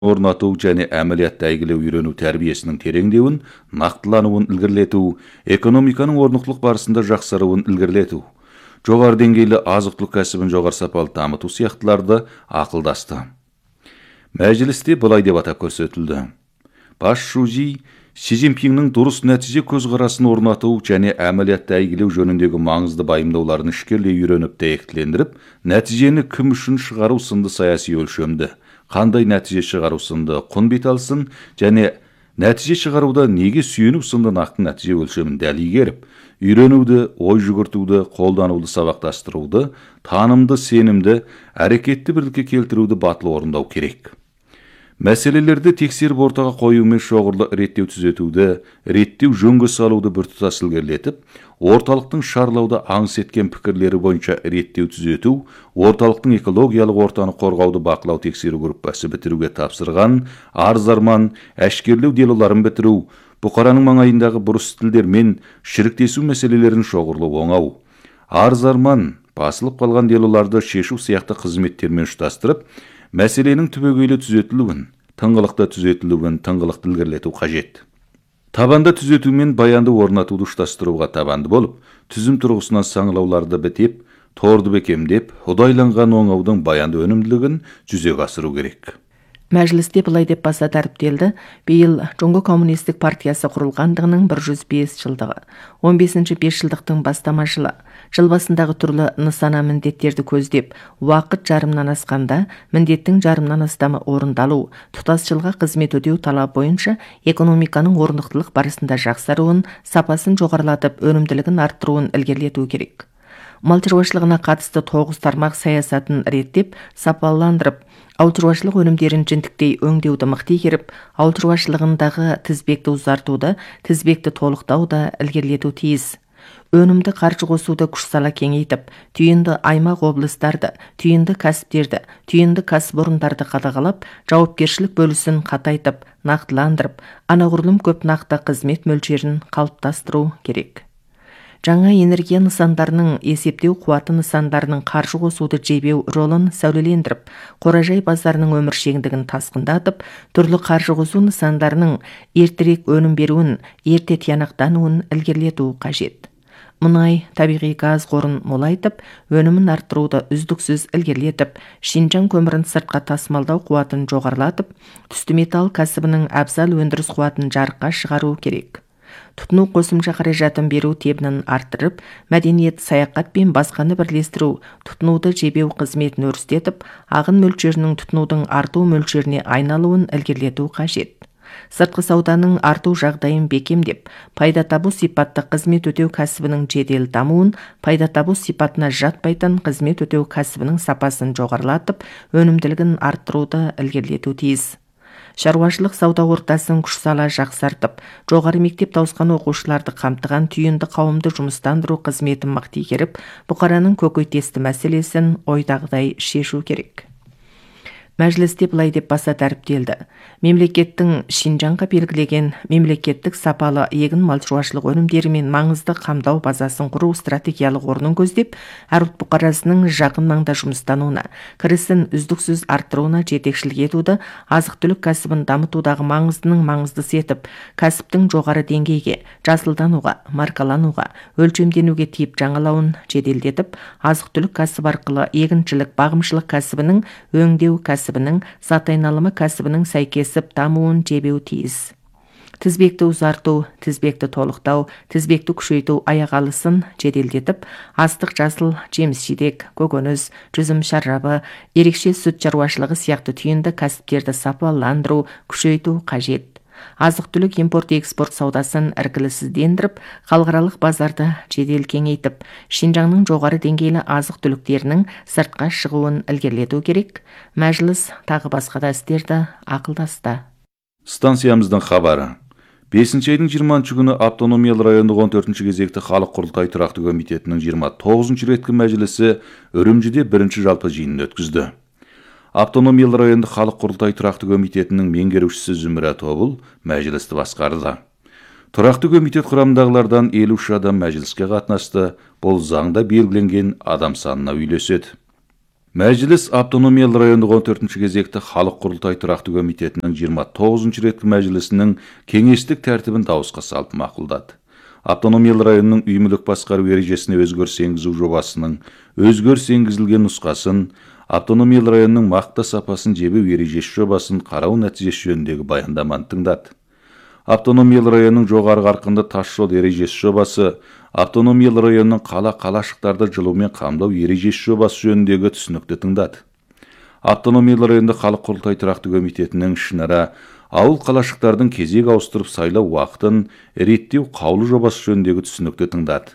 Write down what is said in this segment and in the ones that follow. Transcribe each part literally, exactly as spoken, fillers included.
орнату және әмәлиятта әйгілеу үйрену тәрбиесінің тереңдеуін, нақтылануын ілгерілету, экономиканың орнықтылық барысында жақсаруын ілгерілету, жоғары деңгейлі азық-түлік кәсібін жоғары сапалы дамыту сияқтыларды ақылдасты. Мәжілісте былай деп атап көрсетілді. Бас Шужи Си Цзиньпиннің дұрыс нәтиже көзқарасын орнату және әмәлиятта әйгілеу жөніндегі маңызды байымдауларын ішкерлей үйреніп дәйектілендіріп, нәтижені кім үшін шығару сынды саяси өлшемді, қандай нәтиже шығару сынды құн беталысын және нәтиже шығаруда неге сүйену сынды нақты нәтиже өлшемін дәл игеріп, үйренуді, ой жүгіртуді, қолдануды сабақтастыруды, танымды, сенімді, әрекетті бірлікке келтіруді батыл орындау керек. Мәселелерді тексеріп ортаға қоюмен шоғырлы реттеу түзетуді, реттеу жөнге салуды біртұтас ілгерілетіп, орталықтың шарлауда аңыс еткен пікірлері бойынша реттеу түзету, орталықтың экологиялық ортаны қорғауды бақылау тексеру группасы бітіруге тапсырған, арыз-арман, әшкерлеу делоларын бітіру, бұқараның маңайындағы бұрыс тілдер мен шіріктесу мәселелерін шоғырлы оңау, арыз-арман, басылып қалған делоларды шешу сияқты қызметтермен ұштастырып, мәселенің түбегейлі түзетілуін, тыңғылықты түзетілуін, тыңғылықты ілгерілету қажет. Табанды түзетумен баянды орнатуды ұштастыруға табанды болып, түзім тұрғысынан саңылауларды бітеп, торды бекемдеп, ұдайланған оңаудың баянды өнімділігін жүзеге асыру керек. Мәжілісте былай деп баса тәріптелді. Биыл Жоңго коммунистік партиясы құрылғандығының бір жүз бес жылдығы. он бесінші бес жылдықтың бастама жылы. Жыл басындағы түрлі нысана міндеттерді көздеп, уақыт жарымнан асқанда, міндеттің жарымнан астамы орындалу, тұтас жылға қызмет өтеу талап бойынша экономиканың орнықтылық барысында жақсаруын, сапасын жоғарылатып, өнімділігін арттыруын ілгерілету керек. Мал шаруашылығына қатысты тоғыз тармақ саясатын реттеп, сапаландырып, ауыл шаруашылық өнімдерін жінтіктей өңдеуді мықты игеріп, ауыл шаруашылығындағы тізбекті ұзартуды, тізбекті толықтауды ілгерілету тиіс. Өнімді қаржы қосуды күш сала кеңейтіп, түйінді аймақ облыстарды, түйінді кәсіптерді, түйінді кәсіпорындарды қадағалап, жауапкершілік бөлісін қатайтып, нақтыландырып, анағұрлым көп нақты қызмет мөлшерін қалыптастыру керек. Жаңа энергия нысандарының есептеу қуаты нысандарының қаржы қосуды жебеу ролын сәулелендіріп, қоражай базарының өміршеңдігін тасқындатып, түрлі қаржы қосу нысандарының ертерек өнім беруін, ерте тиянақтануын ілгерілету қажет. Мұнай, табиғи газ қорын молайтып, өнімін арттыруды үздіксіз ілгерілетіп, Шинжаң көмірін сыртқа тасымалдау қуатын жоғарылатып, түсті металл кәсібінің әбзал өндіріс қуатын жарыққа шығару керек. Тұтыну қосымша қаражатын беру тебінін арттырып, мәдениет, саяхат пен басқаны бірлестіру, тұтынуды жебеу қызметін өрістетіп, ағын мөлшерінің тұтынудың арту мөлшеріне айналуын ілгерілету қажет. Сыртқы сауданың арту жағдайын бекемдеп, пайда табу сипатты қызмет өтеу кәсібінің жедел дамуын, пайда табу сипатына жатпайтын қызмет өтеу кәсібінің сапасын жоғарылатып, өнімділігін арттыруды ілгерілету тиіс. Шаруашылық сауда ортасын күш сала жақсартып, жоғары мектеп тауысқан оқушыларды қамтыған түйінді қауымды жұмыстандыру қызметін мықты игеріп, бұқараның көкейтесті мәселесін ойдағыдай шешу керек. Мәжілісте былай деп баса тәріптелді. Мемлекеттің Шинжаңға белгілеген мемлекеттік сапалы егін мал шаруашылық өнімдері мен маңызды қамдау базасын құру стратегиялық орнын көздеп, әр ұлт бұқарасының жақын маңда жұмыстануына, кірісін үздіксіз арттыруына жетекшілік етуді, азық-түлік кәсібін дамытудағы маңыздының маңыздысы етіп, кәсіптің жоғары деңгейге, жасылдануға, маркалануға, өлшемденуге тиіп жаңалауын жеделдетіп, азық-түлік кәсіп арқылы егіншілік, бағымшылық кәсібінің, өңдеу кәсібінің, зат айналымы кәсібінің сәйкесіп дамуын жебеу тиіс. Тізбекті ұзарту, тізбекті толықтау, тізбекті күшейту аяқ алысын жеделдетіп, астық, жасыл, жеміс-жидек, көкөніс, жүзім шарабы, ерекше сүт шаруашылығы сияқты түйінді кәсіптерді сапаландыру, күшейту қажет. Азық-түлік импорт-экспорт саудасын іркілісіздендіріп, халықаралық базарды жедел кеңейтіп, Шинжаңның жоғары деңгейлі азық-түліктерінің сыртқа шығуын ілгерілету керек. Мәжіліс тағы басқа да істерді ақылдасты. Станциямыздың хабары. бесінші айдың жиырмасыншы күні автономиялы райондық он төртінші кезекті халық құрылтай тұрақты комитетінің жиырма тоғызыншы реткі мәжілісі Үрімжіде бірінші жалпы жиынын өткізді. Автономиялы райондық халық құрылтай тұрақты комитетінің меңгерушісі Зүмрә Тобыл мәжілісті басқарды. Тұрақты комитет құрамындағылардан елу үш адам мәжіліске қатынасты. Бұл заңда белгіленген адам санына үйлеседі. Мәжіліс автономиялы райондық он төртінші кезекті халық құрылтай тұрақты комитетінің жиырма тоғызыншы реткі мәжілісінің кеңестік тәртібін дауысқа салып мақұлдады. Автономиялы районның ұйымдық басқару ережесіне өзгеріс енгізу жобасының өзгеріс енгізілген нұсқасын, автономиялы районның мақта сапасын жебеу ережесі жобасын қарау нәтижесі жөніндегі баяндаманы тыңдады. Автономиялы районның жоғары қарқынды тасжол ережесі жобасы, автономиялы районның қала қалашықтарды жылумен қамдау ережесі жобасы жөніндегі түсінікті тыңдады. Автономиялы районды халық құрылтай тұрақты комитетінің ішінара ауыл қалашықтардың кезек ауыстырып сайлау уақытын реттеу қаулы жобасы жөніндегі түсінікті тыңдады.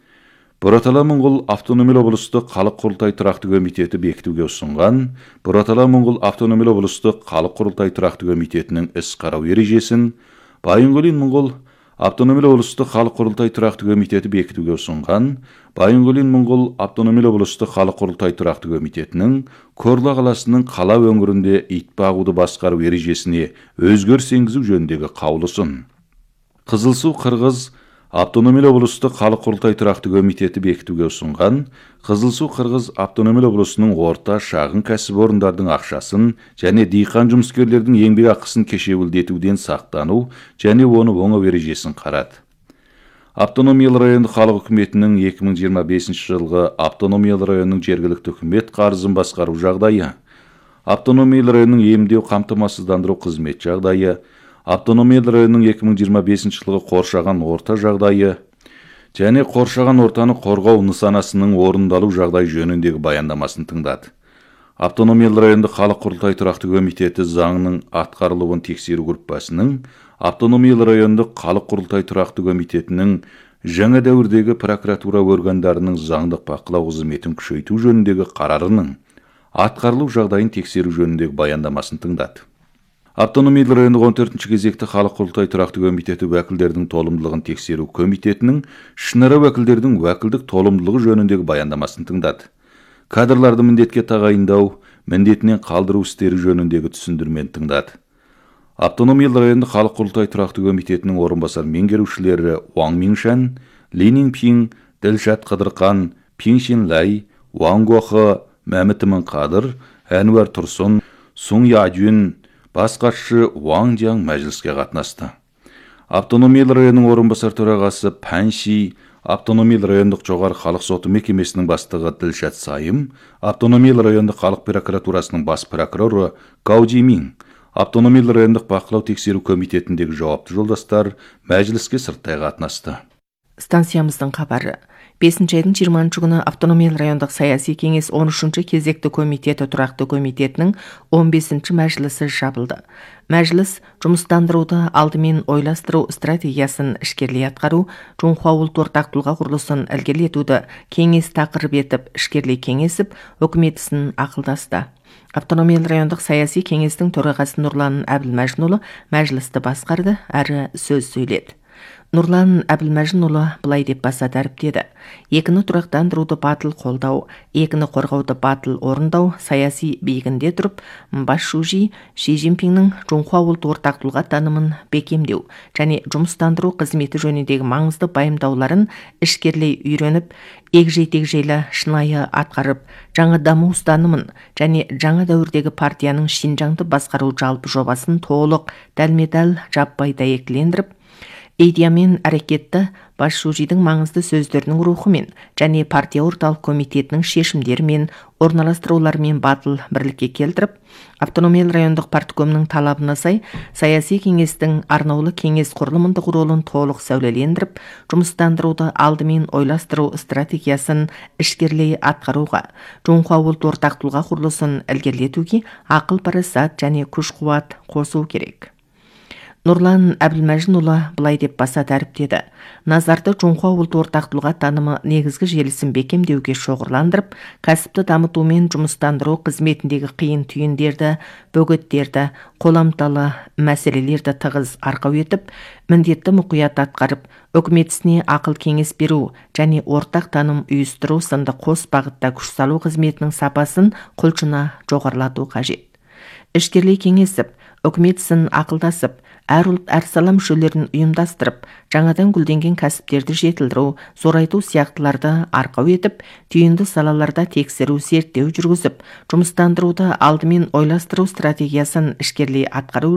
Бұратала Моңғол автономиялы облыстық халық құрылтай тұрақты комитеті бекітуге ұсынған Бұратала Моңғол автономиялы облыстық халық құрылтай тұрақты комитетінің іс қарау ережесін Байынғолин Моңғол автономиялы облыстық халық құрылтай тұрақты комитеті бекітуге ұсынған Байынғолин Моңғол автономиялы облыстық халық құрылтай тұрақты комитетінің Корла қаласының қала өңірінде ит бағуды басқару ережесіне өзгеріс енгізу жөніндегі қаулысын. Қызылсу Қырғыз автономиялы облыстық халық құрылтай тұрақты комитеті бекітуге ұсынған Қызылсу Қырғыз автономиялы облысының орта шағын кәсіпорындардың ақшасын және диқан жұмыскерлердің еңбек ақысын кешеуілдетуден сақтану және оны оңау ережесін қарады. Автономиялы райондық халық үкіметінің екі мың жиырма бесінші жылғы автономиялы районның жергілікті үкімет қарызын басқару жағдайы, автономиялы районның емдеу қамтамасыздандыру қызмет жағдайы, автономиялы районның екі мың жиырма бесінші жылғы қоршаған орта жағдайы және қоршаған ортаны қорғау нысанасының орындалу жағдай жөніндегі баяндамасын тыңдады. Автономиялы райондық халық құрылтай тұрақты комитеті заңның атқарылуын тексеру группасының Автономиялы райондық халық құрылтай тұрақты комитетінің жаңа дәуірдегі прокуратура органдарының заңдық бақылау қызметін күшейту жөніндегі қарарының атқарылу жағдайын тексеру жөніндегі баяндамасын тыңдады. Автономиялы райондық он төртінші кезекті халық құрылтай тұрақты комитеті уәкілдердің толымдылығын тексеру комитетінің ішінара уәкілдердің уәкілдік толымдылығы жөніндегі баяндамасын тыңдады. Кадрларды міндетке тағайындау, міндетінен қалдыру істері жөніндегі түсіндірмені тыңдады. Автономиялы райондық халық құрылтай тұрақты комитетінің орынбасар меңгерушілері Уаң Миншан, Ли Нинпин, Ділшат Қыдырқан, Пин Шинлай, Уаң Гохы, Мәміт Қадыр, Әнуар Тұрсын, Сун Ядюн, бас хатшы Уаң Диаң мәжіліске қатынасты. Автономиялы районның орынбасар төрағасы Пан Ши, Автономиялы райондық жоғары халық соты мекемесінің бастығы Ділшат Сайым, Автономиялы райондық халық прокуратурасының бас прокуроры Гау Жимин, Автономиялы райондық бақылау тексеру комитетіндегі жауапты жолдастар мәжіліске сырттай қатынасты. Станциямыздың хабары. бесінші айдың жиырмасыншы күні Автономиялы райондық саяси кеңес он үшінші кезекті комитеті тұрақты комитетінің он бесінші мәжілісі жабылды. Мәжіліс жұмыстандыруды алдымен ойластыру стратегиясын ішкерлей атқару, Жоңхуа ұлт ортақ тұлға құрылысын ілгерілетуді кеңес тақырып етіп ішкерлей кеңесіп, үкімет ісін ақылдасты. Автономиялы райондық саяси кеңестің төрағасы Нұрлан Әбілмәжінұлы мәжілісті басқарды әрі сөз сөйледі. Нұрлан Әбілмәжінұлы былай деп баса дәріптеді. Екіні тұрақтандыруды батыл қолдау, екіні қорғауды батыл орындау саяси биігінде тұрып, бас шужи Ши Цзиньпиннің Жоңхуа ұлт ортақ тұлға танымын бекемдеу және жұмыстандыру қызметі жөніндегі маңызды пайымдауларын ішкерлей үйреніп, егжей-тегжейлі шынайы атқарып, жаңа даму ұстанымын және жаңа дәуірдегі партияның Шинжаңды басқару жалпы жобасын толық дәлме-дәл жаппай дәйектілендіріп, идеямен әрекетті бас шужидің маңызды сөздерінің рухымен және партия орталық комитетінің шешімдерімен, орналастыруларымен батыл бірлікке келтіріп, Автономиялы райондық парткомның талабына сай саяси кеңестің арнаулы кеңес құрылымындық ролын толық сәулелендіріп, жұмыстандыруды алдымен ойластыру стратегиясын ішкерлей атқаруға, Жоңхуа ұлт ортақ тұлға құрылысын ілгерілетуге ақыл парасат және күш-қуат қосу керек. Нұрлан Әбілмәжінұлы былай деп баса дәріптеді. Назарды Жоңхуа ұлт ортақ тұлға танымы негізгі желісін бекемдеуге шоғырландырып, кәсіпті дамыту мен жұмыстандыру қызметіндегі қиын түйіндерді, бөгеттерді, қоламталы мәселелерді тығыз арқау етіп, міндетті мұқият атқарып, үкімет ісіне ақыл кеңес беру және ортақ таным үйістіру сынды қос бағытта күш салу қызметінің сапасын құлшына жоғарылату қажет. Ішкерлей кеңесіп, үкімет сын ақылдасып, әр ұлт әр сала мүшелерін ұйымдастырып, жаңадан гүлденген кәсіптерді жетілдіру, зорайту сияқтыларды арқау етіп, түйінді салаларда тексеру, зерттеу жүргізіп, жұмыстандыруды алдымен ойластыру стратегиясын ішкерлей атқару